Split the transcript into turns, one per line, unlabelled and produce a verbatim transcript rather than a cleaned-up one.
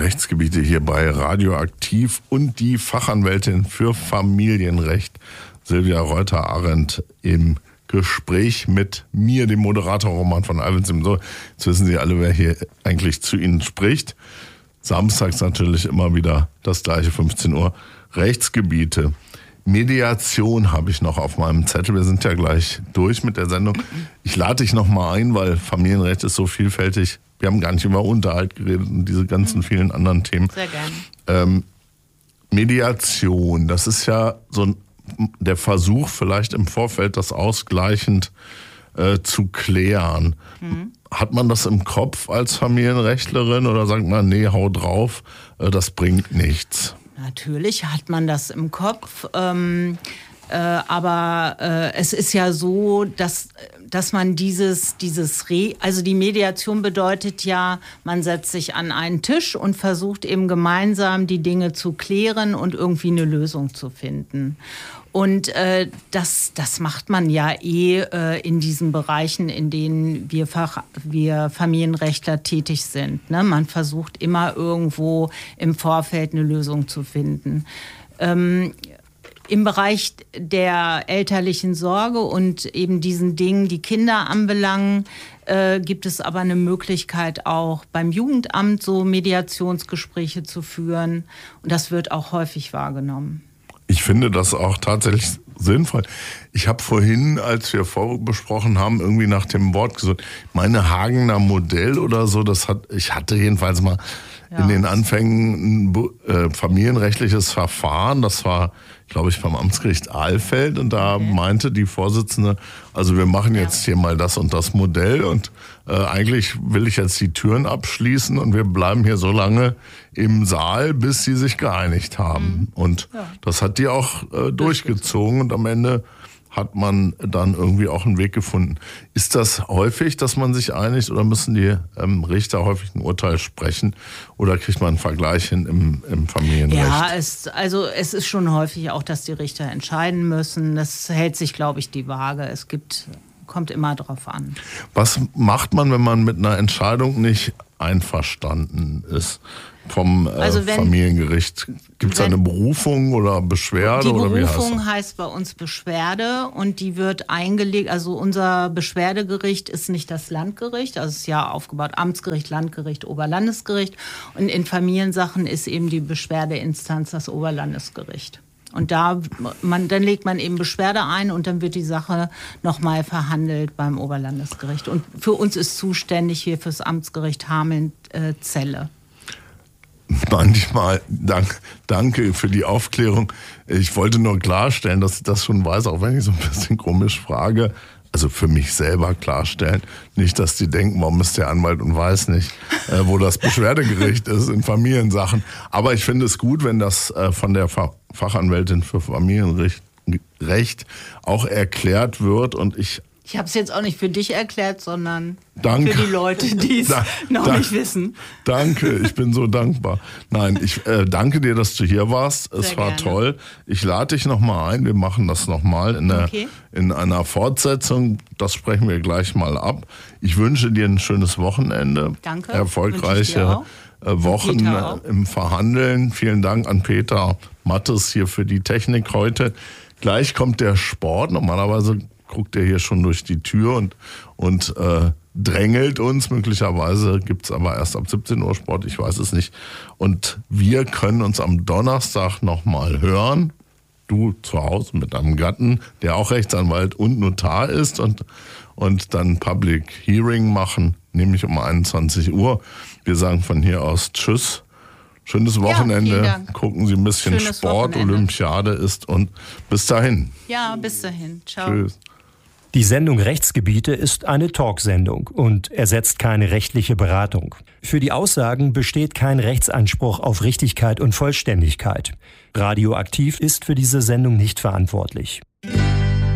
Rechtsgebiete hier bei Radioaktiv und die Fachanwältin für Familienrecht Silvia Reuter-Arendt im Gespräch mit mir, dem Moderator Roman von Alvensim. So, jetzt wissen Sie alle, wer hier eigentlich zu Ihnen spricht. Samstags natürlich immer wieder das gleiche, fünfzehn Uhr. Rechtsgebiete. Mediation habe ich noch auf meinem Zettel. Wir sind ja gleich durch mit der Sendung. Ich lade dich noch mal ein, weil Familienrecht ist so vielfältig. Wir haben gar nicht über Unterhalt geredet und diese ganzen vielen anderen Themen.
Sehr gerne.
Ähm, Mediation, das ist ja so ein, der Versuch, vielleicht im Vorfeld das ausgleichend äh, zu klären. Mhm. Hat man das im Kopf als Familienrechtlerin oder sagt man, nee, hau drauf, äh, das bringt nichts?
Natürlich hat man das im Kopf, ähm, äh, aber äh, es ist ja so, dass, dass man dieses, dieses Re- also die Mediation bedeutet ja, man setzt sich an einen Tisch und versucht eben gemeinsam die Dinge zu klären und irgendwie eine Lösung zu finden. Und äh, das, das macht man ja eh äh, in diesen Bereichen, in denen wir, Fach, wir Familienrechtler tätig sind. Ne? Man versucht immer irgendwo im Vorfeld eine Lösung zu finden. Ähm, Im Bereich der elterlichen Sorge und eben diesen Dingen, die Kinder anbelangen, äh, gibt es aber eine Möglichkeit auch beim Jugendamt so Mediationsgespräche zu führen. Und das wird auch häufig wahrgenommen.
Ich finde das auch tatsächlich sinnvoll. Ich habe vorhin, als wir vorbesprochen haben, irgendwie nach dem Wort gesucht. Meine Hagener Modell oder so, das hat, ich hatte jedenfalls mal ja. in den Anfängen ein äh, familienrechtliches Verfahren. Das war, glaube ich, beim Amtsgericht Alfeld. Und da okay. meinte die Vorsitzende, also wir machen jetzt ja. hier mal das und das Modell. Und äh, eigentlich will ich jetzt die Türen abschließen und wir bleiben hier so lange im Saal, bis sie sich geeinigt haben. Mhm. Und ja. das hat die auch äh, durchgezogen. Und am Ende hat man dann irgendwie auch einen Weg gefunden. Ist das häufig, dass man sich einigt oder müssen die ähm, Richter häufig ein Urteil sprechen oder kriegt man einen Vergleich hin im, im Familienrecht?
Ja, es, also es ist schon häufig auch, dass die Richter entscheiden müssen. Das hält sich, glaube ich, die Waage. Es gibt, kommt immer drauf an. Was macht man, wenn man mit einer Entscheidung nicht einverstanden ist vom äh, also wenn, Familiengericht? Gibt es eine Berufung oder Beschwerde? Die
oder wie
Berufung
heißt,
heißt bei uns Beschwerde und die wird eingelegt. Also unser Beschwerdegericht ist nicht das Landgericht, also es ist ja aufgebaut Amtsgericht, Landgericht, Oberlandesgericht. Und in Familiensachen ist eben die Beschwerdeinstanz das Oberlandesgericht. Und da man, dann legt man eben Beschwerde ein und dann wird die Sache nochmal verhandelt beim Oberlandesgericht. Und für uns ist zuständig hier fürs Amtsgericht Hameln-Celle.
Manchmal, dank, danke für die Aufklärung. Ich wollte nur klarstellen, dass ich das schon weiß, auch wenn ich so ein bisschen komisch frage. Also für mich selber klarstellen. Nicht, dass die denken, warum ist der Anwalt und weiß nicht, äh, wo das Beschwerdegericht ist in Familiensachen. Aber ich finde es gut, wenn das äh, von der Fa- Fachanwältin für Familienrecht Recht auch erklärt wird. Und ich
Ich habe es jetzt auch nicht für dich erklärt, sondern
Dank,
für die Leute, die es da, noch da, nicht wissen.
Danke, ich bin so dankbar. Nein, ich äh, danke dir, dass du hier warst. Es Sehr war gerne. Toll. Ich lade dich nochmal ein. Wir machen das nochmal in, okay. in einer Fortsetzung. Das sprechen wir gleich mal ab. Ich wünsche dir ein schönes Wochenende.
Danke.
Erfolgreiche Wochen im Verhandeln. Vielen Dank an Peter Mattes hier für die Technik heute. Gleich kommt der Sport. Normalerweise guckt er hier schon durch die Tür und, und äh, drängelt uns. Möglicherweise gibt es aber erst ab siebzehn Uhr Sport, ich weiß es nicht. Und wir können uns am Donnerstag nochmal hören. Du zu Hause mit deinem Gatten, der auch Rechtsanwalt und Notar ist und, und dann Public Hearing machen, nämlich um einundzwanzig Uhr. Wir sagen von hier aus Tschüss. Schönes Wochenende. Ja, gucken Sie ein bisschen Schönes Sport, Wochenende. Olympiade ist und bis dahin.
Ja, bis dahin. Ciao.
Tschüss.
Die Sendung Rechtsgebiete ist eine Talksendung und ersetzt keine rechtliche Beratung. Für die Aussagen besteht kein Rechtsanspruch auf Richtigkeit und Vollständigkeit. Radioaktiv ist für diese Sendung nicht verantwortlich.